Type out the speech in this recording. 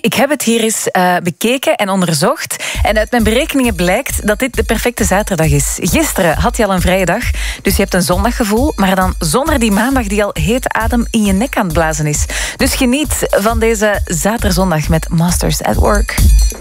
Ik heb het hier eens bekeken en onderzocht. En uit mijn berekeningen blijkt dat dit de perfecte zaterdag is. Gisteren had je al een vrije dag, dus je hebt een zondaggevoel. Maar dan zonder die maandag die al hete adem in je nek aan het blazen is. Dus geniet van deze zaterzondag met Masters at Work.